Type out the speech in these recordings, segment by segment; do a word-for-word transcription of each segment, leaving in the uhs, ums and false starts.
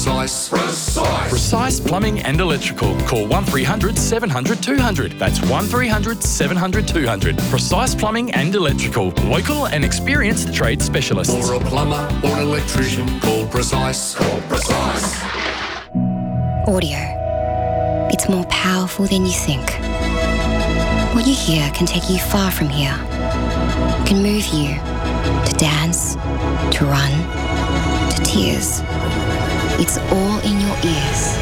Precise. Precise. Precise Plumbing and Electrical. Call one three hundred seven hundred two hundred. That's one three hundred seven hundred two hundred. Precise Plumbing and Electrical. Local and experienced trade specialists. For a plumber or an electrician, call Precise. Call Precise. Audio. It's more powerful than you think. What you hear can take you far from here. Can move you to dance, to run, to tears. It's all in your ears.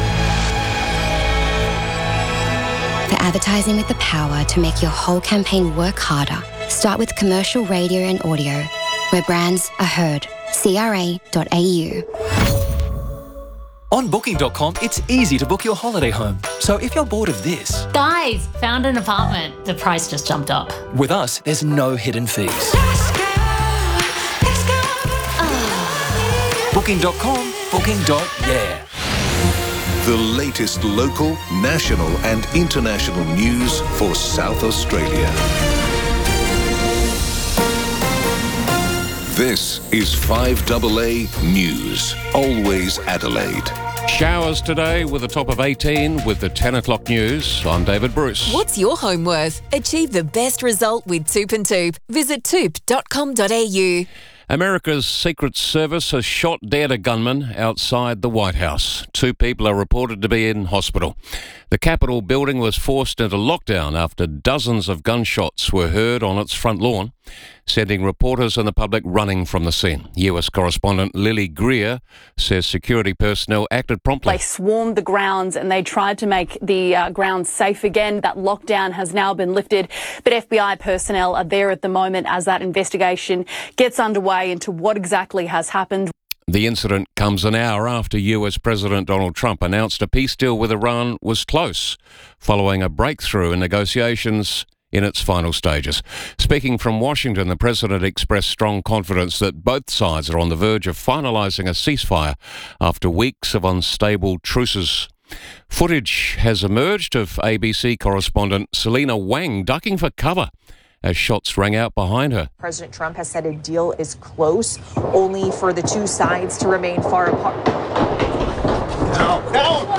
For advertising with the power to make your whole campaign work harder, start with commercial radio and audio, where brands are heard. C R A dot A U. On Booking dot com, it's easy to book your holiday home. So if you're bored of this... Guys, found an apartment. The price just jumped up. With us, there's no hidden fees. Let's go, let's go. Oh. Booking dot com, booking. Yeah. The latest local, national and international news for South Australia. This is five A A News, always Adelaide. Showers today with a top of eighteen with the ten o'clock news. I'm David Bruce. What's your home worth? Achieve the best result with Toop and Toop. Visit toop dot com dot a u. America's Secret Service has shot dead a gunman outside the White House. Two people are reported to be in hospital. The Capitol building was forced into lockdown after dozens of gunshots were heard on its front lawn, sending reporters and the public running from the scene. U S correspondent Lily Greer says security personnel acted promptly. They swarmed the grounds and they tried to make the uh, grounds safe again. That lockdown has now been lifted, but F B I personnel are there at the moment as that investigation gets underway into what exactly has happened. The incident comes an hour after U S President Donald Trump announced a peace deal with Iran was close, following a breakthrough in negotiations in its final stages. Speaking from Washington, the president expressed strong confidence that both sides are on the verge of finalising a ceasefire after weeks of unstable truces. Footage has emerged of A B C correspondent Selena Wang ducking for cover as shots rang out behind her. President Trump has said a deal is close, only for the two sides to remain far apart. No, no.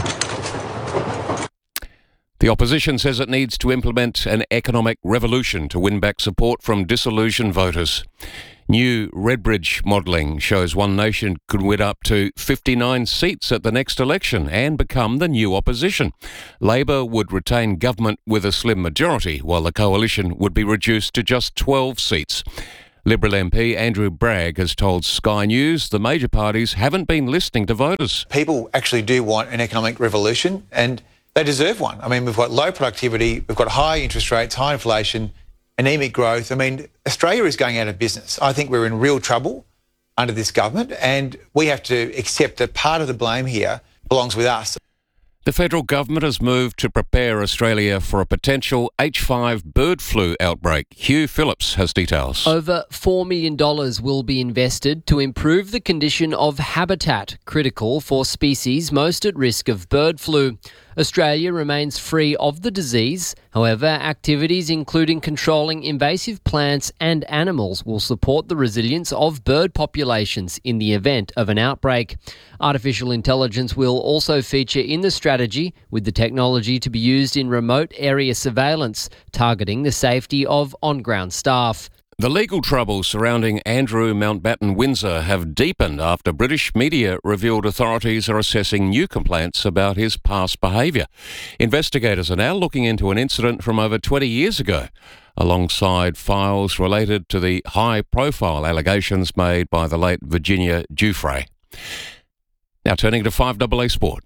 The opposition says it needs to implement an economic revolution to win back support from disillusioned voters. New Redbridge modelling shows One Nation could win up to fifty-nine seats at the next election and become the new opposition. Labor would retain government with a slim majority, while the coalition would be reduced to just twelve seats. Liberal M P Andrew Bragg has told Sky News the major parties haven't been listening to voters. People actually do want an economic revolution, and they deserve one. I mean, we've got low productivity, we've got high interest rates, high inflation, anemic growth. I mean, Australia is going out of business. I think we're in real trouble under this government, and we have to accept that part of the blame here belongs with us. The federal government has moved to prepare Australia for a potential H five bird flu outbreak. Hugh Phillips has details. Over four million dollars will be invested to improve the condition of habitat, critical for species most at risk of bird flu. Australia remains free of the disease. However, activities including controlling invasive plants and animals will support the resilience of bird populations in the event of an outbreak. Artificial intelligence will also feature in the strategy, with the technology to be used in remote area surveillance, targeting the safety of on-ground staff. The legal troubles surrounding Andrew Mountbatten Windsor have deepened after British media revealed authorities are assessing new complaints about his past behaviour. Investigators are now looking into an incident from over twenty years ago, alongside files related to the high-profile allegations made by the late Virginia Giuffre. Now turning to five A A Sport.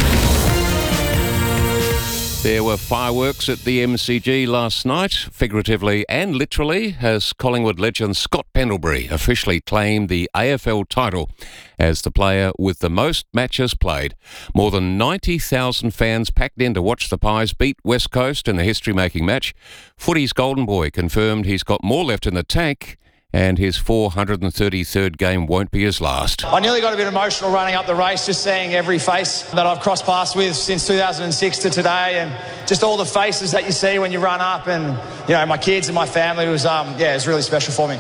There were fireworks at the M C G last night, figuratively and literally, as Collingwood legend Scott Pendlebury officially claimed the A F L title as the player with the most matches played. More than ninety thousand fans packed in to watch the Pies beat West Coast in the history-making match. Footy's golden boy confirmed he's got more left in the tank, and his four hundred thirty-third game won't be his last. I nearly got a bit emotional running up the race, just seeing every face that I've crossed paths with since two thousand six to today, and just all the faces that you see when you run up, and, you know, my kids and my family was, um, yeah, it's really special for me.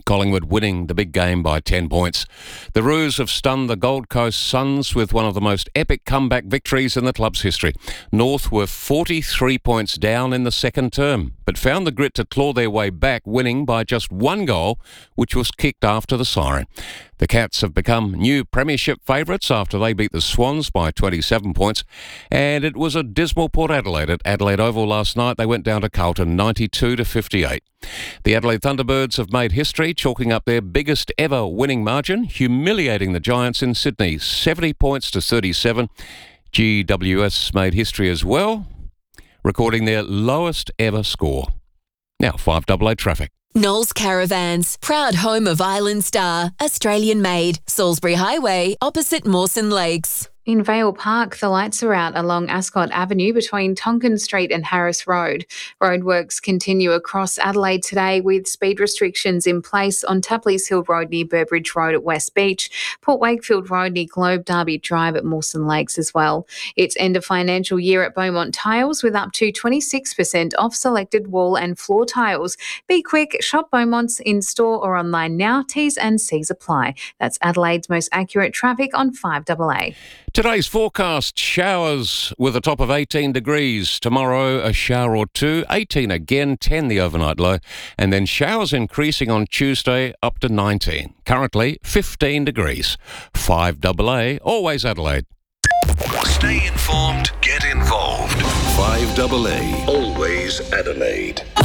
Collingwood winning the big game by ten points. The Roos have stunned the Gold Coast Suns with one of the most epic comeback victories in the club's history. North were forty-three points down in the second term, but found the grit to claw their way back, winning by just one goal, which was kicked after the siren. The Cats have become new premiership favourites after they beat the Swans by twenty-seven points, and it was a dismal Port Adelaide at Adelaide Oval last night. They went down to Carlton ninety-two to fifty-eight. The Adelaide Thunderbirds have made history, chalking up their biggest ever winning margin, humiliating the Giants in Sydney, seventy points to thirty-seven. G W S made history as well, recording their lowest ever score. Now, five double A traffic. Knowles Caravans, proud home of Island Star, Australian made, Salisbury Highway, opposite Mawson Lakes. In Vale Park, the lights are out along Ascot Avenue between Tonkin Street and Harris Road. Roadworks continue across Adelaide today with speed restrictions in place on Tapley's Hill Road near Burbridge Road at West Beach, Port Wakefield Road near Globe Derby Drive at Mawson Lakes as well. It's end of financial year at Beaumont Tiles with up to twenty-six percent off selected wall and floor tiles. Be quick, shop Beaumont's in-store or online now. T's and C's apply. That's Adelaide's most accurate traffic on five double A. Today's forecast, showers with a top of eighteen degrees. Tomorrow, a shower or two, eighteen again, ten the overnight low. And then showers increasing on Tuesday up to nineteen. Currently, fifteen degrees. five double A, always Adelaide. Stay informed, get involved. five double A, always Adelaide.